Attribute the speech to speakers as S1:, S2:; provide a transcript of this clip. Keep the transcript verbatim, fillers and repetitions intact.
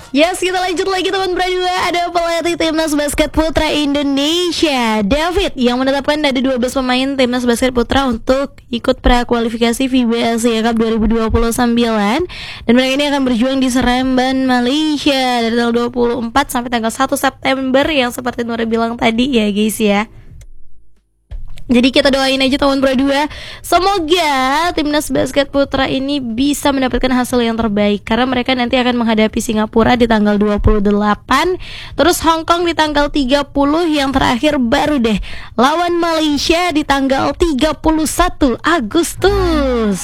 S1: Yes, kita lanjut lagi teman berdua. Ada pelatih timnas basket putra Indonesia, David, yang menetapkan ada dua belas pemain timnas basket putra untuk ikut prakualifikasi FIBA Asia Cup dua ribu dua puluh sembilan. Dan mereka ini akan berjuang di Seremban, Malaysia dari tanggal dua puluh empat sampai tanggal satu September yang seperti Nura bilang tadi ya guys ya. Jadi kita doain aja tahun berdua, semoga timnas basket putra ini bisa mendapatkan hasil yang terbaik, karena mereka nanti akan menghadapi Singapura di tanggal dua puluh delapan, terus Hong Kong di tanggal tiga puluh, yang terakhir baru deh lawan Malaysia di tanggal tiga puluh satu Agustus.